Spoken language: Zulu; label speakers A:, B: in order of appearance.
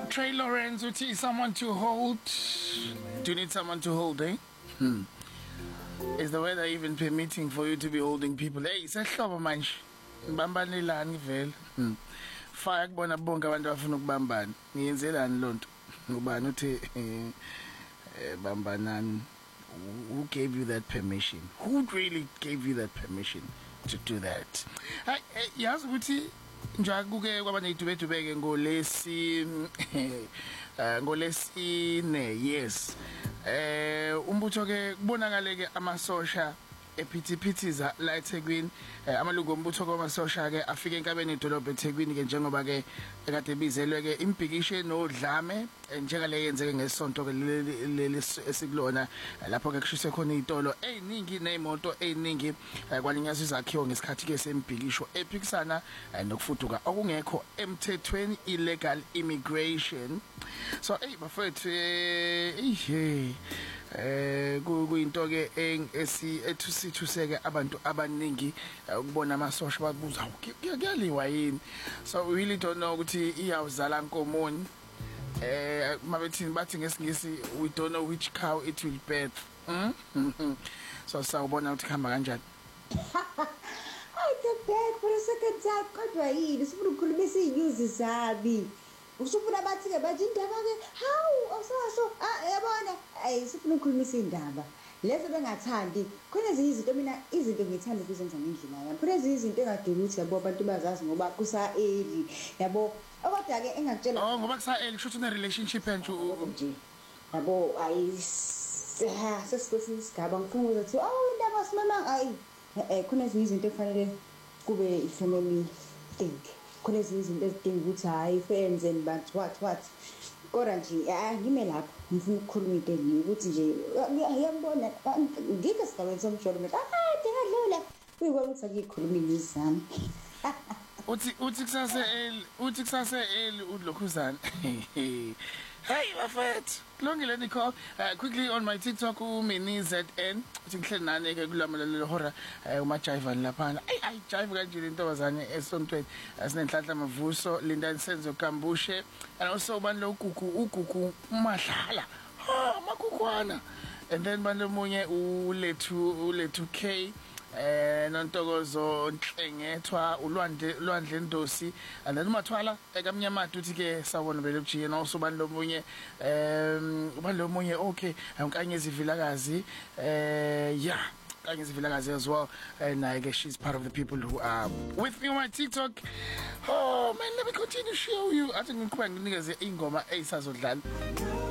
A: Trey Lawrence, would you someone to hold? Do you need someone to hold, eh? Is the weather even permitting for you to be holding people? Hey, sehlobo manje. Ngibambanelani vele. Faya kubona bonke abantu abafuna ukubambana. Ngiyenzelani lonto? Ngubani uthi bambanani? Who gave you that permission? Who really gave you that permission to do that? Yazi ukuthi njakuke kwaba netubetubeke ngolesine yes. Umbutho ke kubonakale ke amasosha ephithiphiza la eThekwini amalungu ombutho kwamasosha ke afike enkabeni edolobha eThekwini ke njengoba ke ekade bizelwe ke imbhikisho nodlame njengale yenzeke ngesonto ke leli esikulona lapho ke kushise khona izitolo eziningi nezimoto eziningi kwalinyazwa izakhiwo ngesikhathi ke sembhikisho ephikisana nokufuduka okungekho emthethweni illegal immigration. So bafethu kuyinto ke ethusithuseke abantu abaningi ukubona amasosha babuza kuyaliwa yini. So we really don't know ukuthi iyawuzala nkomoni mabethini bathi ngesingisi we don't know which cow it will birth. So sawubona ukuthi khamba kanjani.
B: I took that for a second time kodwa yini sifuna ukukhuluma isinyuzi zabi. Usufuna bathi ke bathi indaba ke hawu awusaso yabona sifuna ukukhuluma indaba lezo bengathandi khona izinto mina izinto ngithanda ukuzenza ngendlela yami khona izinto engadingi ukuthi yabo abantu bazazi ngoba kusa eli yabo kodwa ke engakutshela
A: ngoba kusa eli kusho une relationship nje
B: nje yabo sesifuna isigaba ngifuna ukuthi indaba simama khona izinto efanele kube ifamily thing. Khona izinto ezidinga ukuthi hayi friends and but what kodwa nje ngime lapho ngifuna ukukhuluma into enye ukuthi nje ngiyambona ngike sigabeni somsholo mina dingadlula uyibona ukuthi akikhuluma izami
A: uthi kusase eli udlokhuzana. Hey bafethu kulungile Nicole. Quickly on my TikTok uMiniZN uthi ngihleli nani ke kulamalelo hora umajive laphana ay jive kanje lentobazane esontweni asinenhlanhla mavuso Linda Senzo Kambushe and also ubani lo ugugu umadlala makukwana and then bani lomunye ulethu K nontokozo Nhlengethwa ulwandle Ndosi and then umathwala ekamnyamati uthi ke sawona vele kujiye also bani lomunye okay unkanyezi vilakazi Kanyezi vilakazi as well and I guess she's part of the people who are with me on my TikTok. Oh man, let me continue to show you. I think ngiqhubeka nginikeze ingoma eyisazodlala.